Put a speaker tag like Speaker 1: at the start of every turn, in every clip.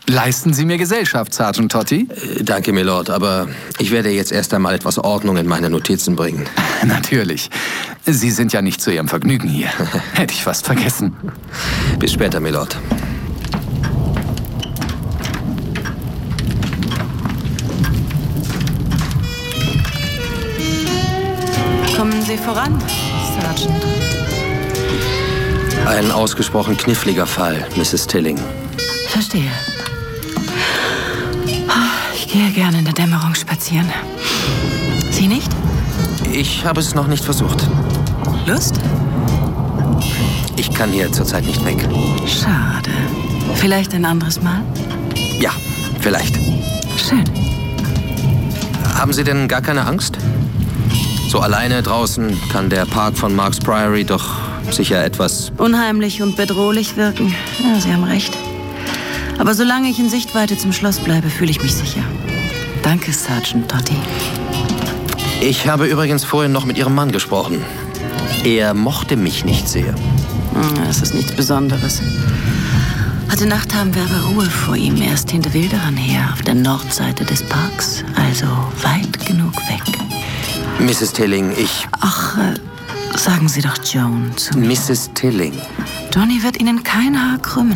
Speaker 1: Leisten Sie mir Gesellschaft, Sergeant Totti?
Speaker 2: Danke, Milord, aber ich werde jetzt erst einmal etwas Ordnung in meine Notizen bringen.
Speaker 1: Natürlich. Sie sind ja nicht zu Ihrem Vergnügen hier. Hätte ich fast vergessen.
Speaker 2: Bis später, Milord.
Speaker 3: Kommen Sie voran, Sergeant.
Speaker 2: Ein ausgesprochen kniffliger Fall, Mrs. Tilling.
Speaker 3: Verstehe. Ich gehe gerne in der Dämmerung spazieren. Sie nicht?
Speaker 2: Ich habe es noch nicht versucht.
Speaker 3: Lust?
Speaker 2: Ich kann hier zurzeit nicht weg.
Speaker 3: Schade. Vielleicht ein anderes Mal?
Speaker 2: Ja, vielleicht.
Speaker 3: Schön.
Speaker 2: Haben Sie denn gar keine Angst? So alleine draußen kann der Park von Marks Priory doch sicher etwas...
Speaker 3: Unheimlich und bedrohlich wirken. Ja, Sie haben recht. Aber solange ich in Sichtweite zum Schloss bleibe, fühle ich mich sicher. Danke, Sergeant Totti.
Speaker 2: Ich habe übrigens vorhin noch mit Ihrem Mann gesprochen. Er mochte mich nicht sehr.
Speaker 3: Das ist nichts Besonderes. Heute Nacht haben wir aber Ruhe vor ihm. Er ist hinter Wilderern her, auf der Nordseite des Parks. Also weit genug weg.
Speaker 2: Mrs. Tilling,
Speaker 3: Ach, sagen Sie doch Joan zu mir.
Speaker 2: Mrs. Tilling.
Speaker 3: Johnny wird Ihnen kein Haar krümmen.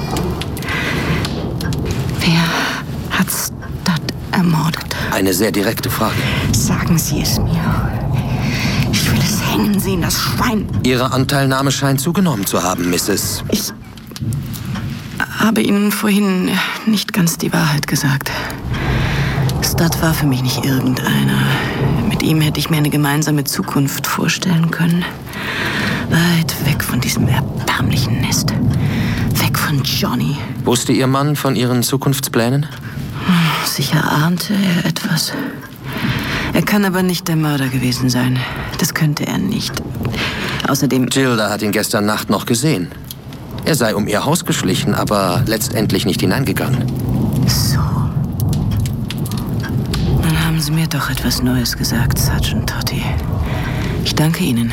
Speaker 3: Wer hat Stud ermordet?
Speaker 2: Eine sehr direkte Frage.
Speaker 3: Sagen Sie es mir. Ich will es hängen sehen, das Schwein.
Speaker 2: Ihre Anteilnahme scheint zugenommen zu haben, Mrs.
Speaker 3: Ich habe Ihnen vorhin nicht ganz die Wahrheit gesagt. Stud war für mich nicht irgendeiner. Mit ihm hätte ich mir eine gemeinsame Zukunft vorstellen können. Weit weg von diesem erbärmlichen Nest. Weg von Johnny.
Speaker 2: Wusste Ihr Mann von Ihren Zukunftsplänen?
Speaker 3: Sicher ahnte er etwas. Er kann aber nicht der Mörder gewesen sein. Das könnte er nicht. Außerdem...
Speaker 2: Gilda hat ihn gestern Nacht noch gesehen. Er sei um ihr Haus geschlichen, aber letztendlich nicht hineingegangen.
Speaker 3: So. Dann haben Sie mir doch etwas Neues gesagt, Sergeant Totti. Ich danke Ihnen.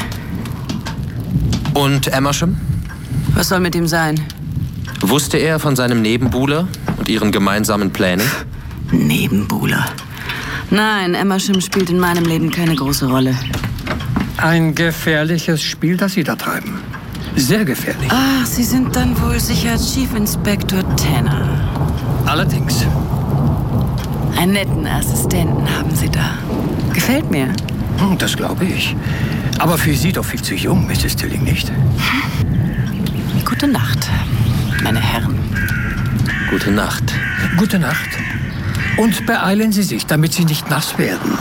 Speaker 2: Und Amersham?
Speaker 3: Was soll mit ihm sein?
Speaker 2: Wusste er von seinem Nebenbuhler und ihren gemeinsamen Plänen?
Speaker 3: Nebenbuhler. Nein, Amersham spielt in meinem Leben keine große Rolle.
Speaker 4: Ein gefährliches Spiel, das Sie da treiben. Sehr gefährlich.
Speaker 3: Ach, Sie sind dann wohl sicher Chief Inspector Tanner.
Speaker 4: Allerdings.
Speaker 3: Einen netten Assistenten haben Sie da. Gefällt mir.
Speaker 4: Das glaube ich. Aber für Sie doch viel zu jung, Mrs. Tilling, nicht?
Speaker 3: Gute Nacht, meine Herren.
Speaker 2: Gute Nacht.
Speaker 4: Gute Nacht. Und beeilen Sie sich, damit Sie nicht nass werden.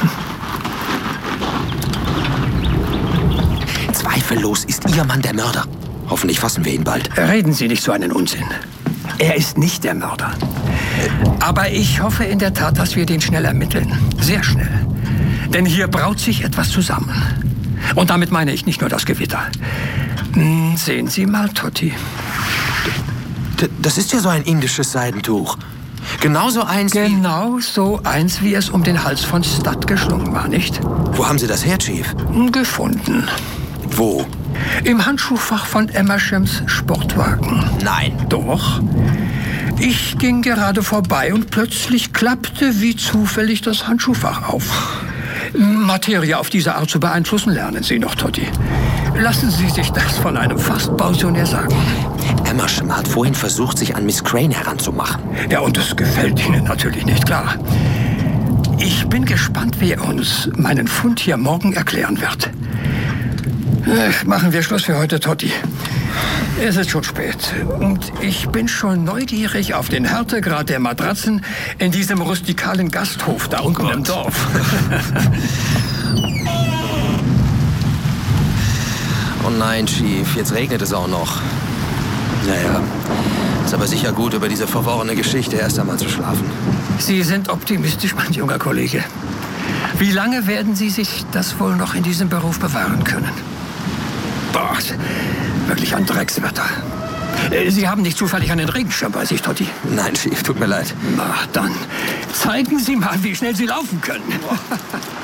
Speaker 2: Zweifellos ist Ihr Mann der Mörder. Hoffentlich fassen wir ihn bald.
Speaker 4: Reden Sie nicht so einen Unsinn. Er ist nicht der Mörder. Aber ich hoffe in der Tat, dass wir den schnell ermitteln. Sehr schnell. Denn hier braut sich etwas zusammen. Und damit meine ich nicht nur das Gewitter. Sehen Sie mal, Totti.
Speaker 2: Das ist ja so ein indisches Seidentuch. Genauso eins
Speaker 4: Genau so eins, wie es um den Hals von Stud geschlungen war, nicht?
Speaker 2: Wo haben Sie das her, Chief?
Speaker 4: Gefunden.
Speaker 2: Wo?
Speaker 4: Im Handschuhfach von Amershams Sportwagen.
Speaker 2: Nein.
Speaker 4: Doch. Ich ging gerade vorbei und plötzlich klappte wie zufällig das Handschuhfach auf. Materie auf diese Art zu beeinflussen, lernen Sie noch, Totti. Lassen Sie sich das von einem fast Pensionär sagen.
Speaker 2: Amersham hat vorhin versucht, sich an Miss Crane heranzumachen.
Speaker 4: Ja, und es gefällt Ihnen natürlich nicht, klar. Ich bin gespannt, wie er uns meinen Fund hier morgen erklären wird. Machen wir Schluss für heute, Totti. Es ist schon spät und ich bin schon neugierig auf den Härtegrad der Matratzen in diesem rustikalen Gasthof da unten im Dorf.
Speaker 2: Oh nein, Chief, jetzt regnet es auch noch. Naja, ist aber sicher gut, über diese verworrene Geschichte erst einmal zu schlafen.
Speaker 4: Sie sind optimistisch, mein junger Kollege. Wie lange werden Sie sich das wohl noch in diesem Beruf bewahren können? Boah, wirklich ein Dreckswetter. Sie haben nicht zufällig einen Regenschirm bei sich, Totti?
Speaker 2: Nein, Chief, tut mir leid.
Speaker 4: Na, dann zeigen Sie mal, wie schnell Sie laufen können.